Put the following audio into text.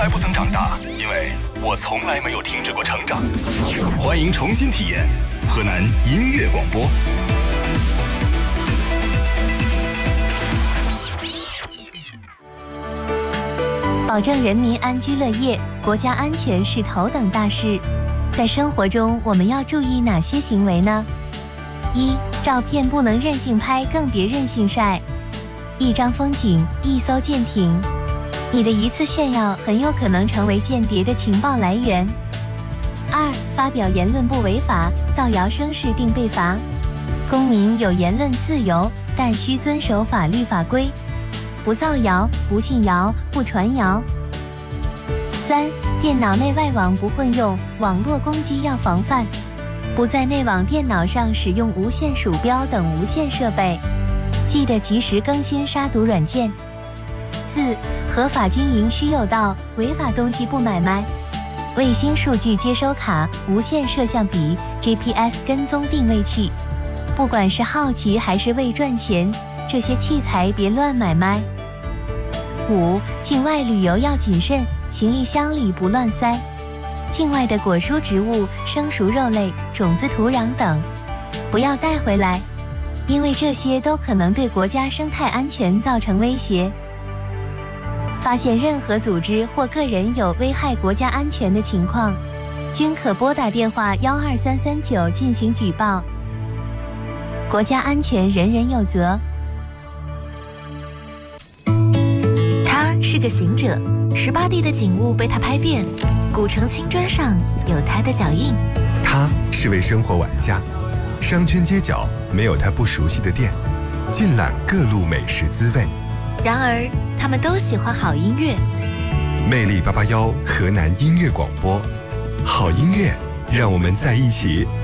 来不曾长大，因为我从来没有停止过成长。欢迎重新体验河南音乐广播。 保证人民安居乐业，国家安全是头等大事。在生活中，我们要注意哪些行为呢？一、照片不能任性拍，更别任性晒。一张风景，一艘舰艇，你的一次炫耀很有可能成为间谍的情报来源。二、发表言论不违法，造谣生事定被罚。公民有言论自由，但需遵守法律法规。不造谣，不信谣，不传谣。三、电脑内外网不混用，网络攻击要防范。不在内网电脑上使用无线鼠标等无线设备，记得及时更新杀毒软件。四、合法经营需有道，违法东西不买卖。卫星数据接收卡、无线摄像笔、GPS 跟踪定位器，不管是好奇还是为赚钱，这些器材别乱买卖。五、境外旅游要谨慎，行李箱里不乱塞。境外的果蔬植物、生熟肉类、种子、土壤等，不要带回来，因为这些都可能对国家生态安全造成威胁。发现任何组织或个人有危害国家安全的情况，均可拨打电话12339进行举报。国家安全人人有责。 他是个行者，18地的景物被他拍遍，古城青砖上有他的脚印。 他是位生活玩家，商圈街角没有他不熟悉的店，尽览各路美食滋味。 然而，他们都喜欢好音乐。 魅力881河南音乐广播，好音乐，让我们在一起